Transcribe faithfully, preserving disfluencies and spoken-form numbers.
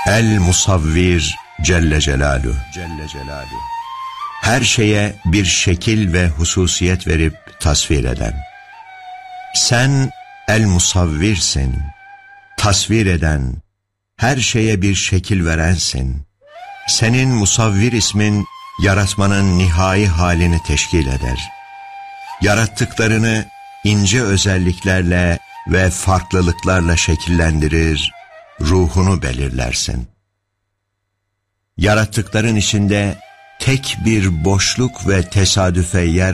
El Musavvir Celle Celaluhu. Celle Celaluhu. Her şeye bir şekil ve hususiyet verip tasvir eden. Sen El Musavvirsin, tasvir eden, her şeye bir şekil verensin. Senin Musavvir ismin, yaratmanın nihai halini teşkil eder. Yarattıklarını ince özelliklerle ve farklılıklarla şekillendirir, ruhunu belirlersin. Yarattıkların içinde tek bir boşluk ve tesadüfe yer